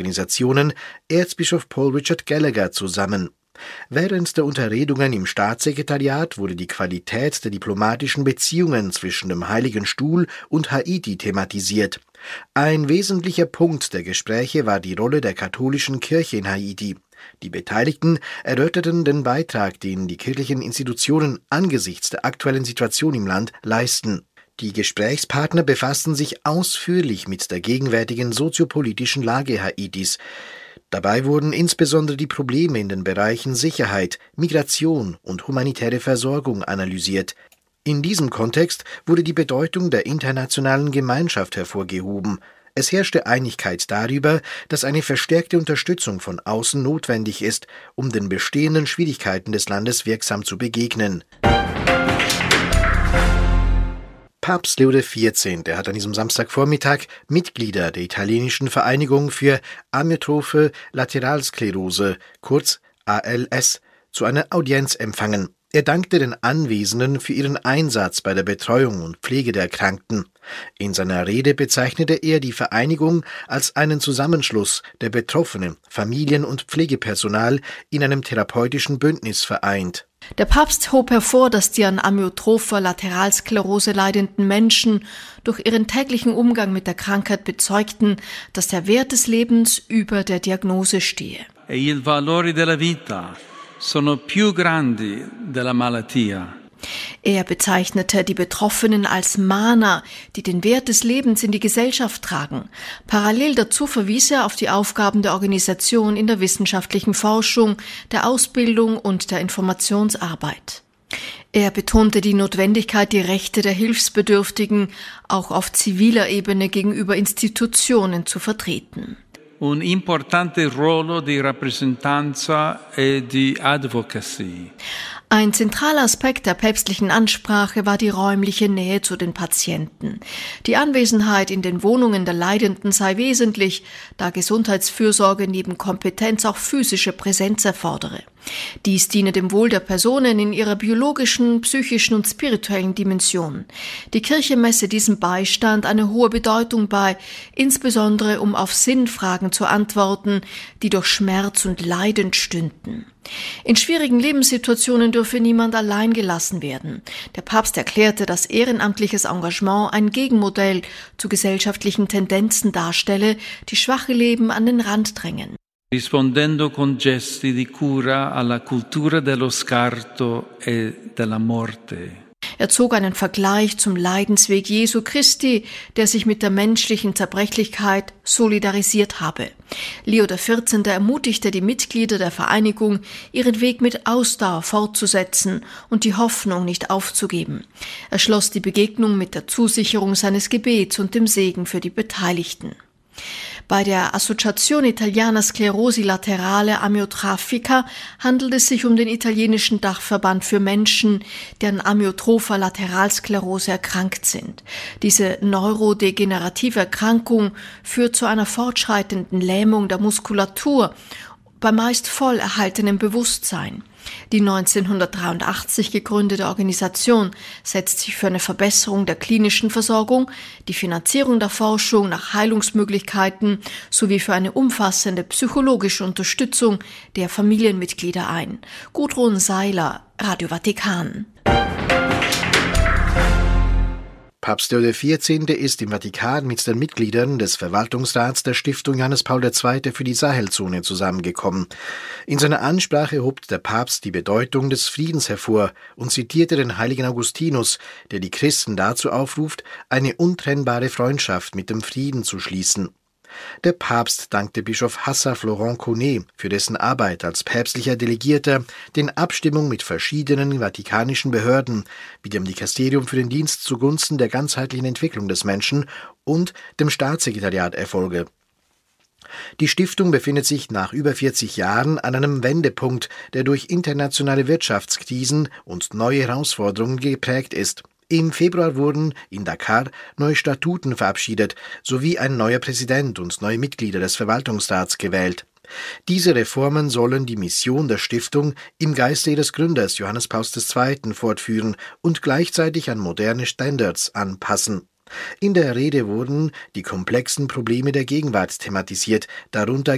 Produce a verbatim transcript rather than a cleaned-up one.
Organisationen Erzbischof Paul Richard Gallagher zusammen. Während der Unterredungen im Staatssekretariat wurde die Qualität der diplomatischen Beziehungen zwischen dem Heiligen Stuhl und Haiti thematisiert. Ein wesentlicher Punkt der Gespräche war die Rolle der katholischen Kirche in Haiti. Die Beteiligten erörterten den Beitrag, den die kirchlichen Institutionen angesichts der aktuellen Situation im Land leisten. Die Gesprächspartner befassten sich ausführlich mit der gegenwärtigen soziopolitischen Lage Haitis. Dabei wurden insbesondere die Probleme in den Bereichen Sicherheit, Migration und humanitäre Versorgung analysiert. In diesem Kontext wurde die Bedeutung der internationalen Gemeinschaft hervorgehoben. Es herrschte Einigkeit darüber, dass eine verstärkte Unterstützung von außen notwendig ist, um den bestehenden Schwierigkeiten des Landes wirksam zu begegnen. Papst Leo der vierzehnte. hat an diesem Samstagvormittag Mitglieder der italienischen Vereinigung für Amyotrophe Lateralsklerose, kurz A L S, zu einer Audienz empfangen. Er dankte den Anwesenden für ihren Einsatz bei der Betreuung und Pflege der Erkrankten. In seiner Rede bezeichnete er die Vereinigung als einen Zusammenschluss der Betroffenen, Familien und Pflegepersonal in einem therapeutischen Bündnis vereint. Der Papst hob hervor, dass die an amyotropher Lateralsklerose leidenden Menschen durch ihren täglichen Umgang mit der Krankheit bezeugten, dass der Wert des Lebens über der Diagnose stehe. E il valore della vita sono più grandi della malattia. Er bezeichnete die Betroffenen als Mahner, die den Wert des Lebens in die Gesellschaft tragen. Parallel dazu verwies er auf die Aufgaben der Organisation in der wissenschaftlichen Forschung, der Ausbildung und der Informationsarbeit. Er betonte die Notwendigkeit, die Rechte der Hilfsbedürftigen auch auf ziviler Ebene gegenüber Institutionen zu vertreten. Un importante ruolo di rappresentanza e di advocacy. Ein zentraler Aspekt der päpstlichen Ansprache war die räumliche Nähe zu den Patienten. Die Anwesenheit in den Wohnungen der Leidenden sei wesentlich, da Gesundheitsfürsorge neben Kompetenz auch physische Präsenz erfordere. Dies diene dem Wohl der Personen in ihrer biologischen, psychischen und spirituellen Dimension. Die Kirche messe diesem Beistand eine hohe Bedeutung bei, insbesondere um auf Sinnfragen zu antworten, die durch Schmerz und Leiden stünden. In schwierigen Lebenssituationen dürfe niemand allein gelassen werden. Der Papst erklärte, dass ehrenamtliches Engagement ein Gegenmodell zu gesellschaftlichen Tendenzen darstelle, die schwache Leben an den Rand drängen. Rispondendo con gesti di cura alla cultura dello scarto e della morte. Er zog einen Vergleich zum Leidensweg Jesu Christi, der sich mit der menschlichen Zerbrechlichkeit solidarisiert habe. Leo der vierzehnte. ermutigte die Mitglieder der Vereinigung, ihren Weg mit Ausdauer fortzusetzen und die Hoffnung nicht aufzugeben. Er schloss die Begegnung mit der Zusicherung seines Gebets und dem Segen für die Beteiligten. Bei der Associazione Italiana Sclerosi Laterale Amyotrafica handelt es sich um den italienischen Dachverband für Menschen, die an amyotropher Lateralsklerose erkrankt sind. Diese neurodegenerative Erkrankung führt zu einer fortschreitenden Lähmung der Muskulatur bei meist voll erhaltenem Bewusstsein. Die neunzehnhundertdreiundachtzig gegründete Organisation setzt sich für eine Verbesserung der klinischen Versorgung, die Finanzierung der Forschung nach Heilungsmöglichkeiten sowie für eine umfassende psychologische Unterstützung der Familienmitglieder ein. Gudrun Seiler, Radio Vatikan. Papst Leo der vierzehnte. ist im Vatikan mit den Mitgliedern des Verwaltungsrats der Stiftung Johannes Paul der Zweite. für die Sahelzone zusammengekommen. In seiner Ansprache hob der Papst die Bedeutung des Friedens hervor und zitierte den heiligen Augustinus, der die Christen dazu aufruft, eine untrennbare Freundschaft mit dem Frieden zu schließen. Der Papst dankte Bischof Hassa Florent Connet für dessen Arbeit als päpstlicher Delegierter, den Abstimmung mit verschiedenen vatikanischen Behörden, wie dem Dikasterium für den Dienst zugunsten der ganzheitlichen Entwicklung des Menschen und dem Staatssekretariat erfolge. Die Stiftung befindet sich nach über vierzig Jahren an einem Wendepunkt, der durch internationale Wirtschaftskrisen und neue Herausforderungen geprägt ist. Im Februar wurden in Dakar neue Statuten verabschiedet, sowie ein neuer Präsident und neue Mitglieder des Verwaltungsrats gewählt. Diese Reformen sollen die Mission der Stiftung im Geiste ihres Gründers Johannes Paul der Zweite. fortführen und gleichzeitig an moderne Standards anpassen. In der Rede wurden die komplexen Probleme der Gegenwart thematisiert, darunter